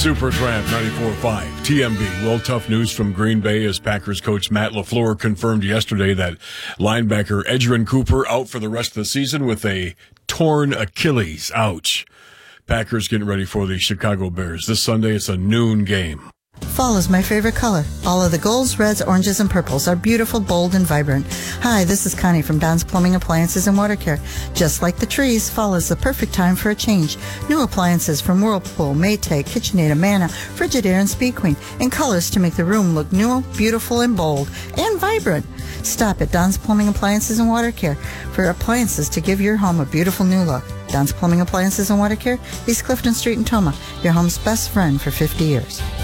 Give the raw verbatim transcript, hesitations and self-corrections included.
Supertramp ninety-four point five, T M B. Well, tough news from Green Bay as Packers coach Matt LaFleur confirmed yesterday that linebacker Edgerrin Cooper out for the rest of the season with a torn Achilles. Ouch. Packers getting ready for the Chicago Bears. This Sunday, it's a noon game. Fall is my favorite color. All of the golds, reds, oranges, and purples are beautiful, bold, and vibrant. Hi, this is Connie from Don's Plumbing Appliances and Water Care. Just like the trees, fall is the perfect time for a change. New appliances from Whirlpool, Maytag, KitchenAid, Amana, Frigidaire, and Speed Queen, in colors to make the room look new, beautiful, and bold, and vibrant. Stop at Don's Plumbing Appliances and Water Care for appliances to give your home a beautiful new look. Don's Plumbing Appliances and Water Care, East Clifton Street in Toma, your home's best friend for fifty years.